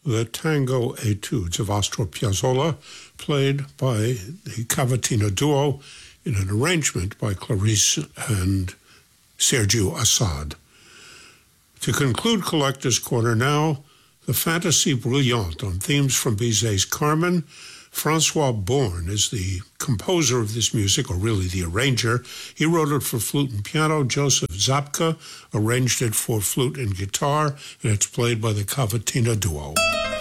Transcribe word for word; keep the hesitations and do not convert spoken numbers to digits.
the Tango Etudes of Astor Piazzolla, played by the Cavatina Duo in an arrangement by Clarice and Sergio Assad. To conclude Collector's Corner now, the Fantasie Brillante on themes from Bizet's Carmen. Francois Born is the composer of this music, or really the arranger. He wrote it for flute and piano. Joseph Zabka arranged it for flute and guitar, and it's played by the Cavatina Duo.